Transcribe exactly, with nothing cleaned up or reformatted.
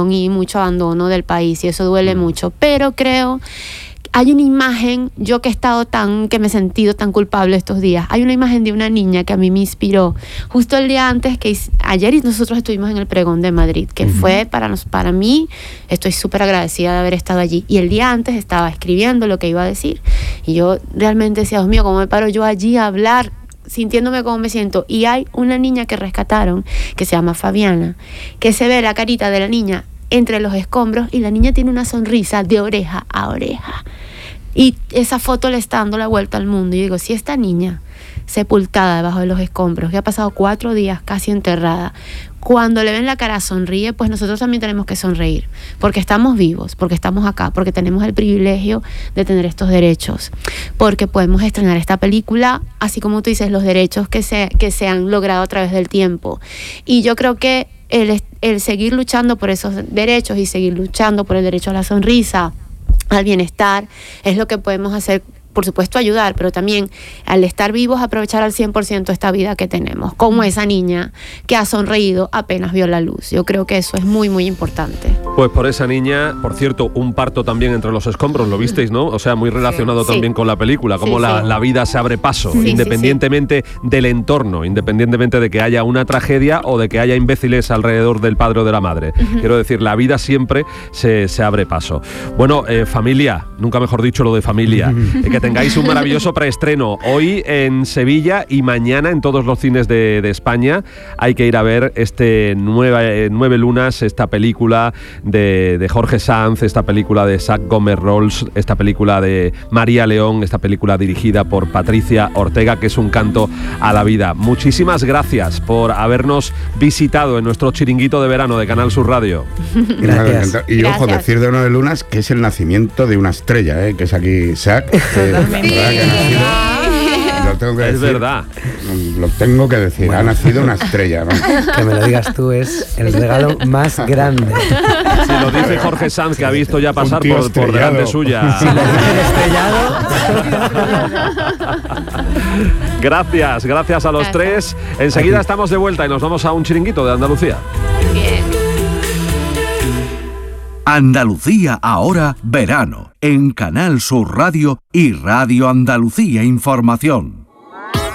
migración y mucho abandono del país, y eso duele mucho, pero creo... Hay una imagen, yo que he estado tan, que me he sentido tan culpable estos días, hay una imagen de una niña que a mí me inspiró justo el día antes, que ayer nosotros estuvimos en el Pregón de Madrid, que uh-huh. fue para, nos, para mí, estoy súper agradecida de haber estado allí, y el día antes estaba escribiendo lo que iba a decir, y yo realmente decía, Dios mío, ¿cómo me paro yo allí a hablar? Sintiéndome como me siento? Y hay una niña que rescataron, que se llama Fabiana, que se ve la carita de la niña entre los escombros, y la niña tiene una sonrisa de oreja a oreja. Y esa foto le está dando la vuelta al mundo. Y digo, si esta niña sepultada debajo de los escombros, que ha pasado cuatro días casi enterrada, cuando le ven la cara sonríe, pues nosotros también tenemos que sonreír, porque estamos vivos, porque estamos acá, porque tenemos el privilegio de tener estos derechos, porque podemos estrenar esta película, así como tú dices, los derechos que se, que se han logrado a través del tiempo. Y yo creo que el, el seguir luchando por esos derechos y seguir luchando por el derecho a la sonrisa, al bienestar, es lo que podemos hacer. Por supuesto ayudar, pero también al estar vivos aprovechar al cien por ciento esta vida que tenemos, como esa niña que ha sonreído apenas vio la luz. Yo creo que eso es muy muy importante. Pues por esa niña, por cierto, un parto también entre los escombros, ¿lo visteis, no? O sea, muy relacionado sí. también con la película, cómo sí, la, sí. la vida se abre paso, sí, independientemente sí, sí. del entorno, independientemente de que haya una tragedia o de que haya imbéciles alrededor del padre o de la madre. Uh-huh. Quiero decir, la vida siempre se, se abre paso. Bueno, eh, familia, nunca mejor dicho lo de familia, eh, que tengáis un maravilloso preestreno hoy en Sevilla y mañana en todos los cines de, de España. Hay que ir a ver este nueve, nueve lunas, esta película de, de Jorge Sanz, esta película de Zach Gómez Rolls, esta película de María León, esta película dirigida por Patricia Ortega, que es un canto a la vida. Muchísimas gracias por habernos visitado en nuestro chiringuito de verano de Canal Sur Radio. Gracias. Y ojo, Gracias. decir de nueve lunas que es el nacimiento de una estrella, ¿eh? Que es aquí Zach. Que, Sí. Lo tengo que es decir, verdad. Lo tengo que decir, bueno. Ha nacido una estrella, ¿no? Que me lo digas tú es el regalo más grande. Si lo dice Jorge Sanz, que ha visto ya pasar por, por delante suya. Si lo dice estrellado. Gracias, gracias a los Gracias. tres. Enseguida estamos de vuelta y nos vamos a un chiringuito de Andalucía. Bien. Andalucía ahora verano en Canal Sur Radio y Radio Andalucía Información.